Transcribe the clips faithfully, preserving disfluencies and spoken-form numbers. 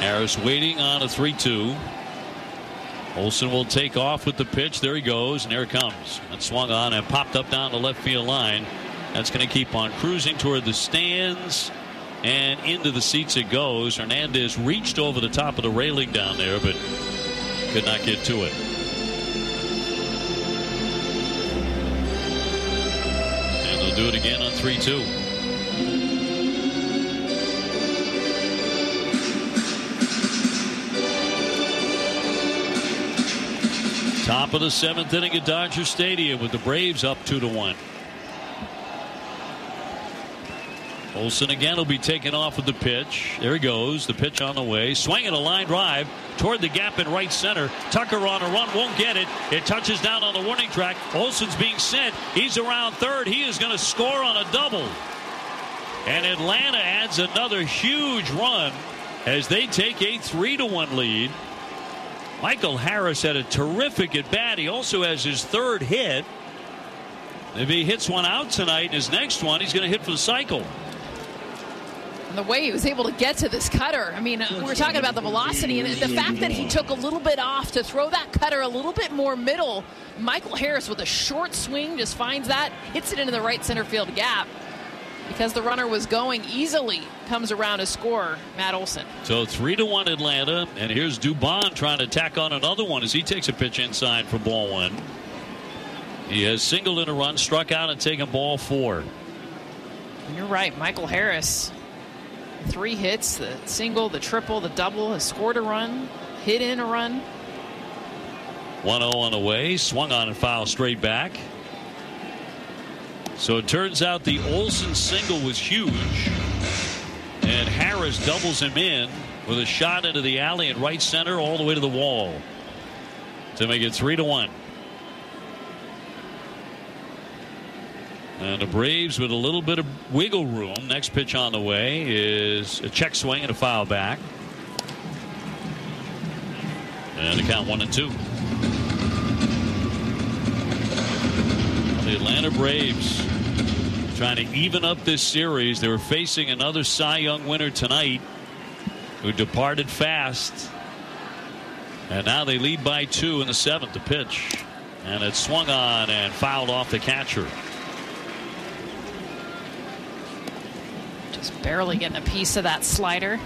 Harris waiting on a three two. Olsen will take off with the pitch. There he goes, and there it comes. And swung on and popped up down the left field line. That's going to keep on cruising toward the stands, and into the seats it goes. Hernandez reached over the top of the railing down there, but could not get to it. And they'll do it again on three two. Top of the seventh inning at Dodger Stadium with the Braves up two to one. Olsen again will be taken off with the pitch. There he goes. The pitch on the way. Swinging a line drive toward the gap in right center. Tucker on a run. Won't get it. It touches down on the warning track. Olsen's being sent. He's around third. He is going to score on a double. And Atlanta adds another huge run as they take a three to one lead. Michael Harris had a terrific at bat. He also has his third hit. If he hits one out tonight, his next one, he's going to hit for the cycle. And the way he was able to get to this cutter. I mean, we were talking about the velocity and the fact that he took a little bit off to throw that cutter a little bit more middle. Michael Harris with a short swing just finds that, hits it into the right center field gap. Because the runner was going easily, comes around to score Matt Olson. So three to one Atlanta, and here's Dubon trying to tack on another one as he takes a pitch inside for ball one. He has singled in a run, struck out, and taken ball four. And you're right, Michael Harris. Three hits, the single, the triple, the double, has scored a run, hit in a run. one oh on the way, swung on and fouled straight back. So it turns out the Olsen single was huge, and Harris doubles him in with a shot into the alley in right center all the way to the wall to make it three to one. And the Braves with a little bit of wiggle room. Next pitch on the way is a check swing and a foul back. And the count one and two. The Atlanta Braves trying to even up this series. They were facing another Cy Young winner tonight who departed fast. And now they lead by two in the seventh. The pitch. And it swung on and fouled off the catcher. Just barely getting a piece of that slider.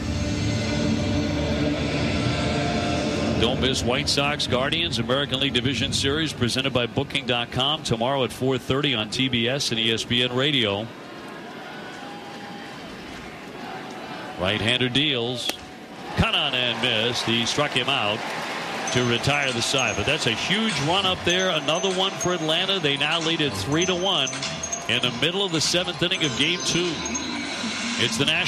Don't miss White Sox Guardians American League Division Series presented by Booking dot com tomorrow at four thirty on T B S and E S P N Radio. Right-hander deals. Cut on and missed. He struck him out to retire the side. But that's a huge run up there. Another one for Atlanta. They now lead it three to one in the middle of the seventh inning of game two. It's the National